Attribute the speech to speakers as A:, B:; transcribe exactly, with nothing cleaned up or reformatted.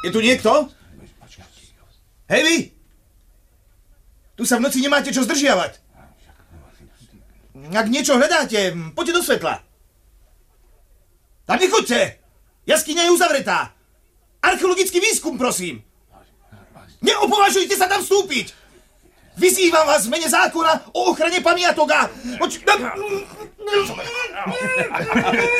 A: Je tu niekto? Hej vy! Tu sa v noci nemáte čo zdržiavať. Ak niečo hľadáte, poďte do svetla. Tam nechoďte! Jaskyňa je uzavretá. Archeologický výskum, prosím. Neopovažujte sa tam vstúpiť. Vyzývam vás v mene zákona o ochrane pamiatok a...